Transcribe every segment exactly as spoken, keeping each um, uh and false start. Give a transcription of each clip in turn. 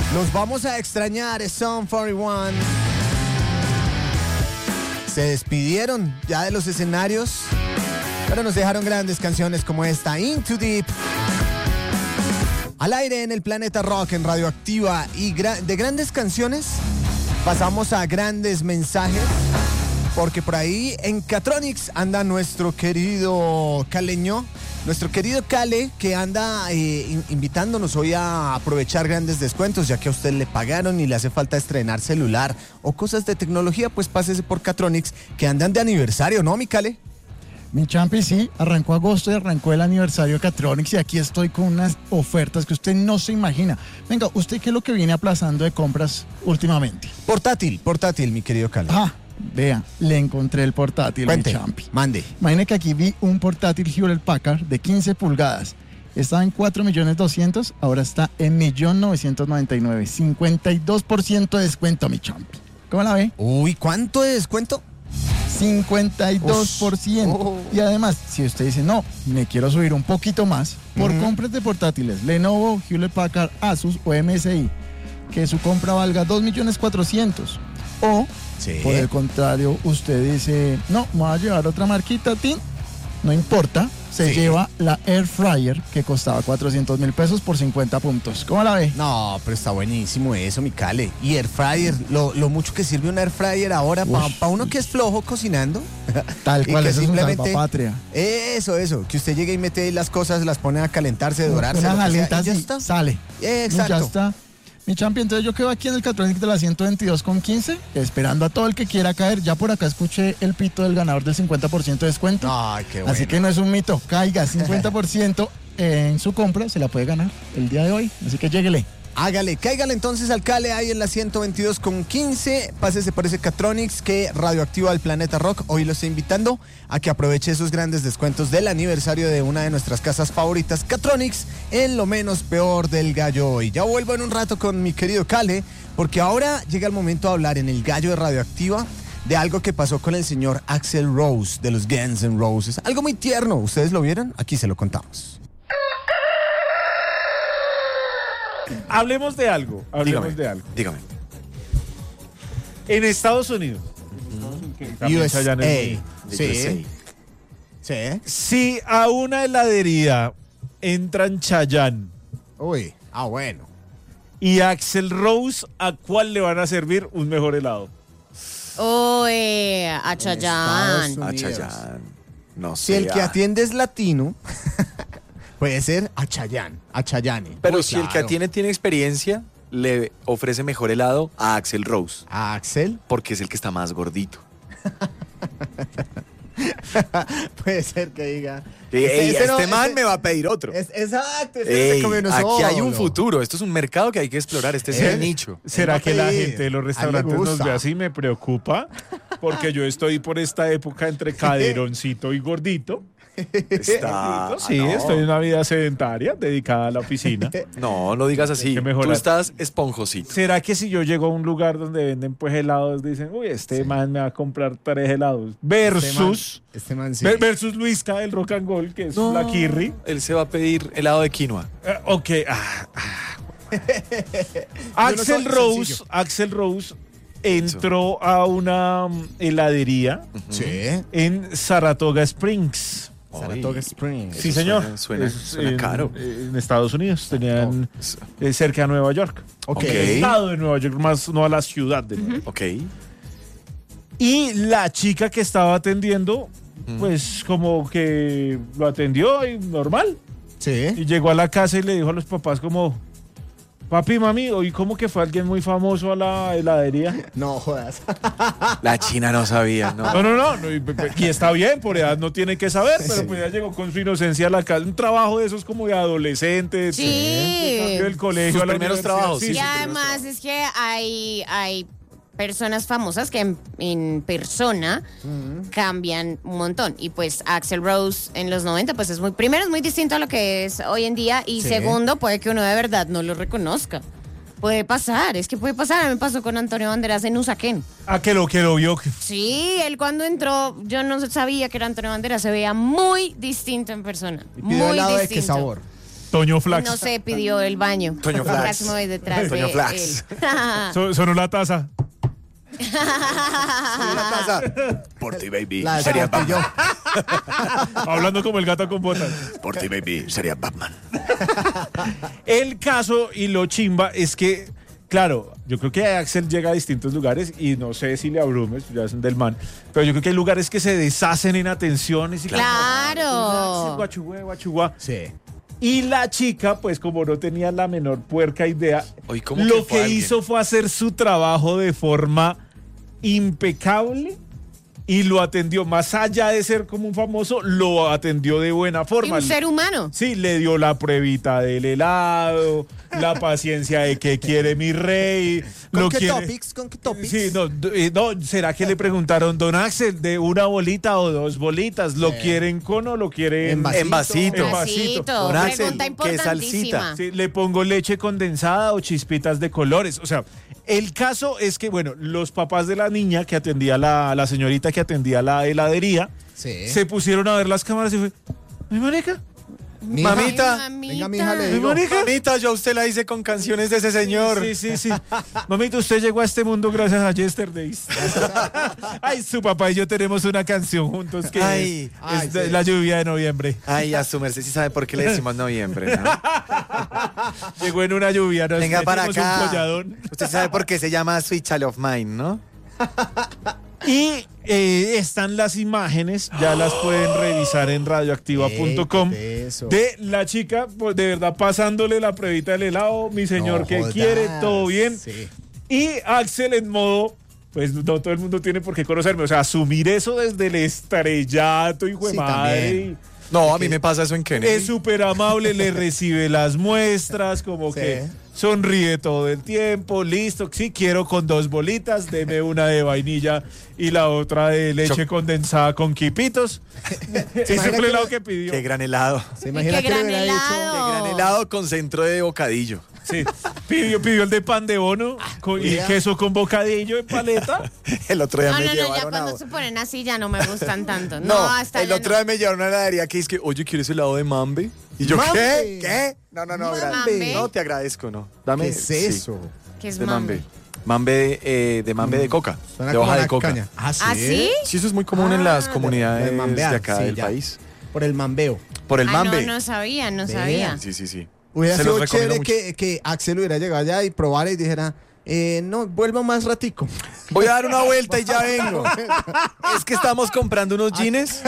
Los vamos a extrañar, Sum cuarenta y uno. Se despidieron ya de los escenarios, pero nos dejaron grandes canciones como esta, Into Deep. Al aire en el Planeta Rock, en Radioactiva. Y gra- de grandes canciones pasamos a grandes mensajes, porque por ahí en Catronics anda nuestro querido caleño, nuestro querido Cale, que anda eh, in- invitándonos hoy a aprovechar grandes descuentos, ya que a usted le pagaron y le hace falta estrenar celular o cosas de tecnología, pues pásese por Catronics, que andan de aniversario, ¿no, mi Cale? Mi champi, sí, arrancó agosto y arrancó el aniversario de Catronics y aquí estoy con unas ofertas que usted no se imagina. Venga, ¿usted qué es lo que viene aplazando de compras últimamente? Portátil, portátil, mi querido Cale. Ah, vea, le encontré el portátil, Cuente, mi champi. mande. Imagine que aquí vi un portátil Hewlett Packard de quince pulgadas. Estaba en cuatro millones doscientos, ahora está en un millón novecientos noventa y nueve. cincuenta y dos por ciento de descuento, mi champi. ¿Cómo la ve? Uy, ¿cuánto de descuento? cincuenta y dos por ciento. Oh. Y además, si usted dice, no, me quiero subir un poquito más, por Ujú. compras de portátiles, Lenovo, Hewlett Packard, Asus o M S I, que su compra valga dos millones cuatrocientos. O, Sí. por el contrario, usted dice, no, me voy a llevar otra marquita, tin, no importa, se Sí. lleva la Air Fryer, que costaba cuatrocientos mil pesos por cincuenta puntos. ¿Cómo la ve? No, pero está buenísimo eso, mi Cale. Y Air Fryer, lo, lo mucho que sirve una Air Fryer ahora para Ush. uno que es flojo cocinando. Tal y cual, que eso es un simplemente- salvapatria. Eso, eso, que usted llegue y mete ahí las cosas, las pone a calentarse, dorarse. Unas lo que sea, alitas y ya y está. sale. Exacto. Ya está. Mi champi, entonces yo quedo aquí en el Catronics de la ciento veintidós con quince, esperando a todo el que quiera caer. Ya por acá escuché el pito del ganador del cincuenta por ciento de descuento. Ay, qué bueno. Así que no es un mito. Caiga cincuenta por ciento en su compra, se la puede ganar el día de hoy. Así que lléguele. Hágale, cáigale entonces al Cale ahí en la ciento veintidós con quince. Pásese por ese Catronics que Radioactiva al Planeta Rock hoy lo está invitando a que aproveche esos grandes descuentos del aniversario de una de nuestras casas favoritas, Catronics, en lo menos peor del gallo hoy. Ya vuelvo en un rato con mi querido Cale, porque ahora llega el momento de hablar en el gallo de Radioactiva de algo que pasó con el señor Axl Rose de los Guns N' Roses. Algo muy tierno, ¿ustedes lo vieron? Aquí se lo contamos. Hablemos de algo, hablemos Dígame, de algo. dígame. En Estados Unidos. que también U S A. Chayanne es muy- Sí. Sí. Si a una heladería entran Chayanne Uy, ah, bueno. y Axl Rose, ¿a cuál le van a servir un mejor helado? Uy, a Chayanne. Estados A Unidos. Chayanne. No Si sé. el que ah. atiende es latino, puede ser a Chayanne, a Chayanne. Pero Uy, si el que claro. atiene tiene experiencia, le ofrece mejor helado a Axl Rose, A Axel, porque es el que está más gordito. puede ser que diga. Ey, ey, Ese no, este man ese- me va a pedir otro. es- exacto, ese Ey, se come uno aquí hay un solo. futuro. Esto es un mercado que hay que explorar. Este es Eh, el nicho. ¿Será va a que la pedir. gente de los A él le restaurantes nos gusta. ve así? Me preocupa, porque yo estoy por esta época entre caderoncito y gordito. Está. Sí, ah, no. estoy en una vida sedentaria dedicada a la oficina. No, no digas así. que mejorar. Tú estás esponjosito. ¿Será que si yo llego a un lugar donde venden pues helados, dicen, uy, este man me va a comprar tres helados? Versus, Este man, sí. ver- versus Luisca del Rock and Roll, que es No, la Kirri. Él se va a pedir helado de quinoa. Eh, ok. ah, ah. Yo no soy Axl Rose, sencillo. Axl Rose entró a una mm, heladería Sí. en Saratoga Springs. Saratoga Ay, Springs. Sí, Eso señor. suena- suena- Es suena en, caro. En Estados Unidos, tenían Es- eh, cerca de Nueva York. Ok. Ok. El estado de Nueva York, más no a la ciudad de Nueva York. Ok. Y la chica que estaba atendiendo, pues como que lo atendió y normal. Sí. Y llegó a la casa y le dijo a los papás como, papi, mami, hoy como que fue alguien muy famoso a la heladería. No jodas. La China no sabía, ¿no? No, no, no, no, y, y está bien, por edad no tiene que saber, pero Sí. pues ya llegó con su inocencia a la casa. Un trabajo de esos como de adolescentes. Sí. de cambio del colegio Sus a la primeros universidad. trabajos, Sí, sí, Y sus además es que hay, hay personas famosas que en, en persona cambian un montón. Y pues Axl Rose en los noventa, pues es muy, primero es muy distinto a lo que es hoy en día. Y Sí. segundo, puede que uno de verdad no lo reconozca. Puede pasar, es que puede pasar. A mí me pasó con Antonio Banderas en Usaquén. Ah, que lo que lo vio. que- Sí, él cuando entró, yo no sabía que era Antonio Banderas, se veía muy distinto en persona. ¿Y pidió muy helado de distinto. qué sabor? Toño Flax. No sé, pidió el baño. Toño Flax. Casi me voy detrás Toño de Flax. él. So- sonó la taza. La taza. Por ti, baby. La Sería descarté yo. Hablando como el gato con botas. Por ti, baby. Sería Batman. El caso y lo chimba es que, claro, yo creo que Axel llega a distintos lugares y no sé si le abrumes, ya son del man, pero yo creo que hay lugares que se deshacen en atenciones. Y Claro. Axel, guachugué, guachuguá. Sí. Y la chica, pues como no tenía la menor puerca idea, Oye, ¿cómo lo que fue que alguien? hizo fue hacer su trabajo de forma impecable y lo atendió, más allá de ser como un famoso, lo atendió de buena Y forma. un ser humano. Sí, le dio la pruebita del helado, la paciencia de que quiere mi rey. ¿Con lo qué quiere... topics? ¿Con qué topics? Sí, no, d- eh, no, ¿será que le preguntaron, don Axel, de una bolita o dos bolitas? ¿Lo Sí. quieren con o lo quieren En vasito. En vasito. En vasito. Don Axel, Pregunta ¿qué importantísima. salsita? Sí, le pongo leche condensada o chispitas de colores. O sea, el caso es que, bueno, los papás de la niña que atendía la, la señorita que atendía la heladería, Sí. se pusieron a ver las cámaras y fue, ¿mi marica? Mija. Mamita. Ay, Venga, mija, le ¿Mi digo. marica? Mamita, yo a usted la hice con canciones de ese señor. Sí, sí, sí. Mamita, usted llegó a este mundo gracias a Yesterdays. Ay, su papá y yo tenemos una canción juntos que Ay. es, Ay, es de sí. La lluvia de noviembre. Ay, a su merced sí sabe por qué le decimos noviembre, ¿no? Llegó en una lluvia, nos Venga para metimos un acá. colladón. Usted sabe por qué se llama Sweet Child of Mine, ¿no? Y eh, están las imágenes, ya las pueden revisar en radioactiva punto com, Ey, eso. de la chica, pues, de verdad pasándole la pruebita del helado, mi señor, No que jodas. quiere, todo bien. Sí. Y Axel en modo, pues no todo el mundo tiene por qué conocerme, o sea, asumir eso desde el estrellato, hijo de Sí, madre. también. No, a mí me pasa eso en Kennedy. Es súper amable, le recibe las muestras, como Sí. que sonríe todo el tiempo, listo, sí, quiero con dos bolitas, deme una de vainilla y la otra de leche Choc- condensada con quipitos. Ese imagina fue el que helado lo- que pidió. Qué gran helado. ¿Se imagina Qué que le gran hubiera dicho? helado. Qué gran helado con centro de bocadillo. Sí, pidió, pidió el de pan de bono con- y Mira. queso con bocadillo en paleta. El otro día No, me no, no, ya llevaron cuando a... se ponen así ya no me gustan tanto. No, No, hasta el ya otro no. día me llevaron a una heladería que dice que, oye, ¿quieres helado de mambe? Y yo, ¿Mambe? ¿qué? ¿Qué? No, no, no, gracias. ¿Mambe? No, te agradezco, no. Dame. ¿Qué es sí, eso? ¿Qué es de mambe? mambe. Mambe, eh, de mambe de coca. Suena de como hoja de una coca. caña. ¿Ah, sí? ¿Ah, sí? Sí, eso es muy común en las Ah, de- comunidades de de, mambear, acá sí, del ya. país. Por el mambeo. Por el Ah, mambe. no, no sabía, no Vea. sabía. Sí, sí, sí. Hubiera Se sido los recomiendo chévere mucho. que, que Axel hubiera llegado allá y probara y dijera, eh, no, vuelvo más ratico. Voy a dar una vuelta y ya vengo. Es que estamos comprando unos jeans.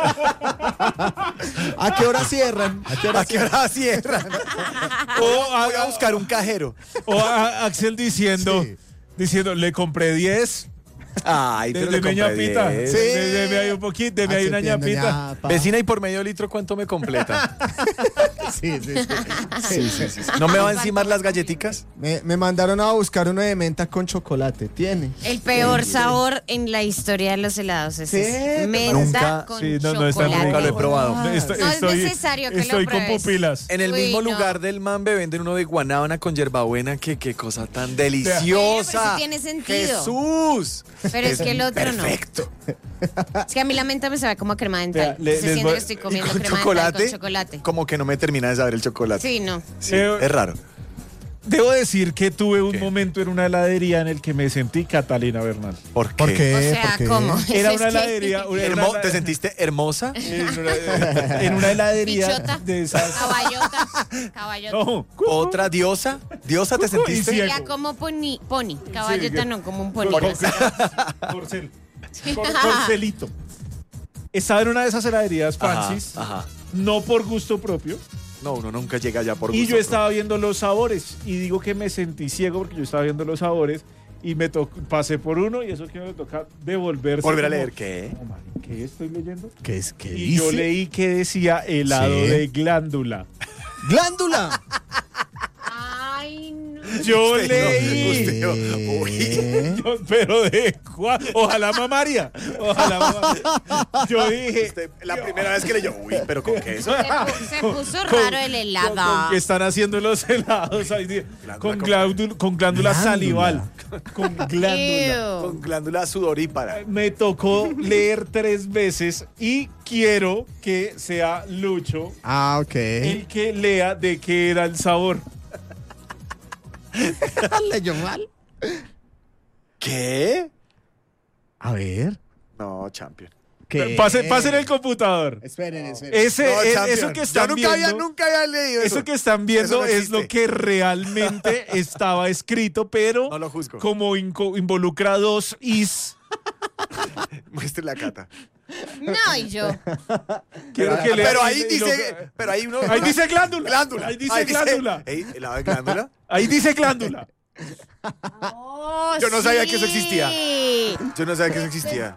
¿A qué hora cierran? ¿A qué hora ¿A qué hora cierran? O Voy a buscar un cajero. O a- Axel diciendo, Sí. diciendo, le compré diez. Ay, De, pero de le compré ñapita. diez. Sí. De- Deme ahí un poquito, deme ahí una Axel tiene ñapita. ñapa. Vecina, y por medio litro, ¿cuánto me completa? Sí, sí, sí. Sí, sí, sí. ¿No me va a encimar las galletitas? Me, me mandaron a buscar uno de menta con chocolate. ¿Tiene? El peor sabor en la historia de los helados es Sí, ese. ¿te Menta Nunca- con Sí, no, no, está chocolate. nunca lo he probado. Ah. Estoy, No es estoy- necesario que lo estoy con pruebes. pupilas. En el Uy, mismo no. lugar del mambe venden uno de guanábana con hierbabuena. Que qué cosa tan Bueno, deliciosa. pero sí tiene sentido. Jesús. Pero es que el otro no. Perfecto. Es que a mí la menta me sabe como a crema Vea, dental. le- Se les siente voy- que estoy Y comiendo con crema chocolate, dental con chocolate. como que no me termina de saber el chocolate. Sí, no. Sí, Eh, es raro. Debo decir que tuve un ¿Qué? momento en una heladería en el que me sentí Catalina Bernal. ¿Por qué? ¿Por qué? O sea, ¿Por qué? ¿cómo? Era Es una que- heladería. una- Hermo- una- ¿Te sentiste hermosa? En una, en una heladería Bichota. de esas. Caballota. Caballota. No, ¿Otra diosa? ¿Diosa te Cucu y sentiste? ciego. Sería como pony. Pony. Caballota que- no, como un pony. Cor- Corcel. Cor- Corcelito. Estaba en una de esas heladerías Ajá, fancies, ajá. no por gusto propio. No, uno nunca llega allá por Y gusto yo estaba viendo los sabores. Y digo que me sentí ciego porque yo estaba viendo los sabores. Y me to- pasé por uno y eso que me toca devolverse. Volver a como, leer, ¿qué? "No, man, ¿qué estoy leyendo? ¿Qué es? ¿Qué Y yo dice? leí que decía helado Sí. de glándula. ¡Glándula! Ay, no. Yo Usted no, leí. usted no. Uy, Yo- pero de cuál. Ojalá mamaría. Ojalá mamaría. Yo dije. usted, la primera vez que leyó, uy, pero con queso. Se, pu- se puso Con- raro el helado. Con, con que están haciendo los helados ahí, di- Glándula con, con- glándula, con glándula Glándula. salival. Con glándula. Ew. Con glándula sudorípara. Me tocó leer tres veces y quiero que sea Lucho Ah, ok. el que lea de qué era el sabor. ¿Leyó mal? ¿Qué? A ver. No, champion. ¿Qué? Pasen, pasen el computador. Esperen, esperen. Ese, No, es- champion. eso que Yo están nunca había, viendo, nunca había leído eso. eso que están viendo Eso no es lo existe. que realmente estaba escrito, pero No lo juzgo. como inco- involucra dos is. Muestre la cata. No, y yo. Quiero que lea- Pero ahí y lo- dice, pero ahí uno. Ahí dice glándula. Glándula. Ahí dice glándula. Ey, ¿helado de glándula? Ahí dice glándula. Oh, Yo no sabía que eso sí. existía. Yo no sabía que eso existía.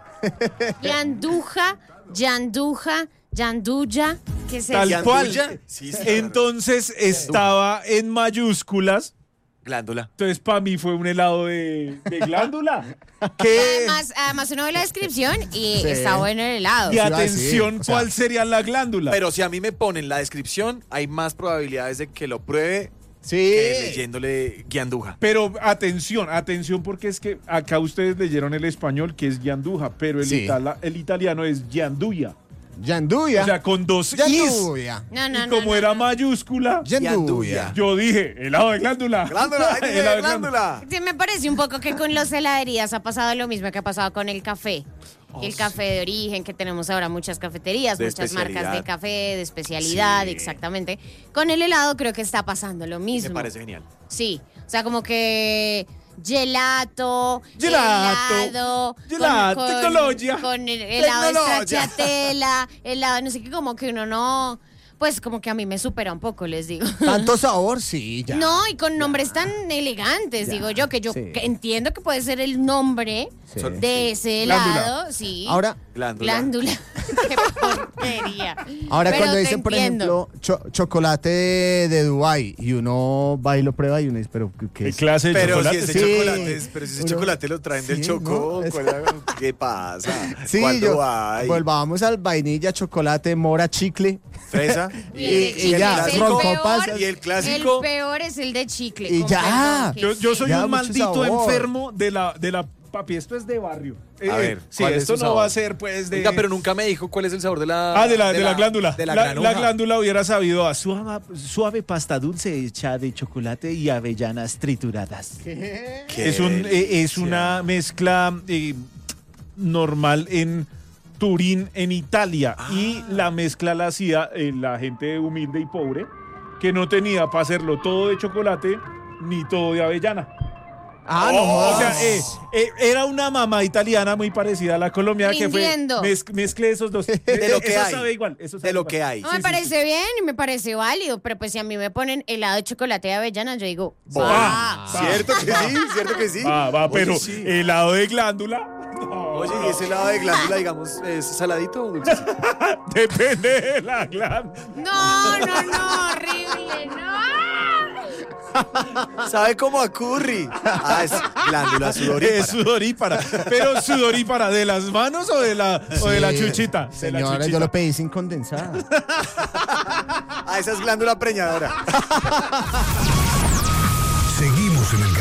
Yanduja, yanduja, yanduya. ¿Qué es Tal eso? cual. ¿Yanduya? Sí, sí. Entonces estaba en mayúsculas. Glándula. Entonces para mí fue un helado de, de glándula. Que, Además, además uno ve la descripción y está bueno el helado. y iba a atención, decir, o sea- ¿cuál sería la glándula? Pero si a mí me ponen la descripción, hay más probabilidades de que lo pruebe Sí. que leyéndole guianduja. Pero atención, atención, porque es que acá ustedes leyeron el español que es gianduja, pero el, Sí. itala- el italiano es gianduya. Yanduya. O sea, con dos is. Yanduya. No, no, Y no. como no, era no. mayúscula, Yanduya. yo dije, helado de glándula. Glándula, ahí dice Helado de glándula. Sí, me parece un poco que con las heladerías ha pasado lo mismo que ha pasado con el café. El café de origen, que tenemos ahora muchas cafeterías, De muchas marcas especialidad. de café, de especialidad, Sí. exactamente. Con el helado creo que está pasando lo mismo. Me parece genial. Sí, o sea, como que gelato, Gelato, helado, gelato, con, con, tecnología. con el helado de Tecnología. stracciatella, helado, no sé qué, como que uno no, pues como que a mí me supera un poco, les digo. Tanto sabor, sí, ya. No, y con nombres tan elegantes, Ya, digo yo, que yo sí. que entiendo que puede ser el nombre Sí. de ese Glándula. helado, sí. Ahora, Glándula. Glándula. Qué porquería. ahora Pero cuando te dicen, por entiendo. ejemplo, cho- chocolate de, de Dubái y uno va y lo prueba y uno dice, pero ¿qué ¿Qué es? clase de Pero chocolate? si ese Sí. chocolate, es- pero si ese Uno- chocolate lo traen del Sí, Chocó, no, es- ¿cuál- ¿qué pasa? Sí, ¿Cuándo yo, hay? volvamos al vainilla, chocolate, mora, chicle. Fresa. Y, el de y chicle ya, es el ronco peor, pasa. Y el clásico. El peor es el de chicle. Y con ya. perdón, que Yo, yo soy Ya, un mucho maldito sabor. enfermo de la, de la... Papi, esto es de barrio. Eh, A ver, sí, ¿cuál es esto su no sabor? va a ser pues de... Oiga, pero nunca me dijo cuál es el sabor de la... Ah, de la, de la, glándula. De la, la, granuja. la glándula hubiera sabido a suave, suave pasta dulce hecha de chocolate y avellanas trituradas. Qué Es, un, eh, es delicia. una mezcla eh, normal en Turín, en Italia. Ah. Y la mezcla la hacía eh, la gente humilde y pobre, que no tenía para hacerlo todo de chocolate ni todo de avellana. Ah, no O sea, jodas. eh, eh, era una mamá italiana muy parecida a la colombiana que fue Rindiendo. mez- mezclé esos dos. De lo que eso hay. sabe igual. Eso sabe De lo igual. que hay. No me parece bien y me parece válido, pero pues si a mí me ponen helado de chocolate de avellana, yo digo, Va. va. ¿Cierto que sí? ¿Cierto que sí? Va, va, Oye, pero sí. helado de glándula. no, Oye, ¿y ese lado de glándula, digamos, es saladito o dulce? Depende de la glándula. No, no, no, horrible, no. ¿Sabe cómo a curry? Ah, es glándula sudorípara. Es sudorípara. Pero sudorípara, ¿de las manos o de la, o de la Sí. chuchita? De la Señora, chuchita. yo lo pedí sin condensada. Ah, esa es glándula preñadora. Seguimos en el